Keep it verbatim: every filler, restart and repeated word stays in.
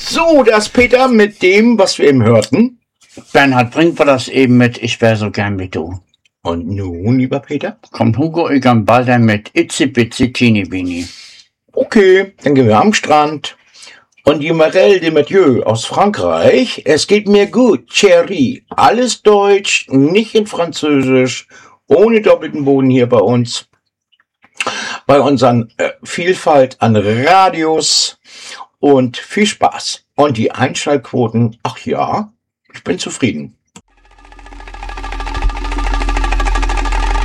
So, das Peter mit dem, was wir eben hörten. Bernhard, bringt wir das eben mit, ich wär so gern wie du. Und nun, lieber Peter? Kommt Hugo Egan Balder mit Itzi Bitzi Teeny Beanie. Okay, dann gehen wir am Strand. Und die Marelle de Mathieu aus Frankreich. Es geht mir gut, Chérie. Alles Deutsch, nicht in Französisch, ohne doppelten Boden hier bei uns. Bei unseren äh, Vielfalt an Radios und viel Spaß. Und die Einschaltquoten, ach ja, ich bin zufrieden.